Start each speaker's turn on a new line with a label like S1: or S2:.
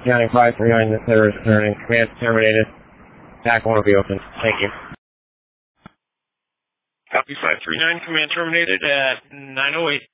S1: Counting 539, the clear is turning. Command terminated. TAC 1 will be open. Thank you.
S2: Copy 539, command terminated at 9:08.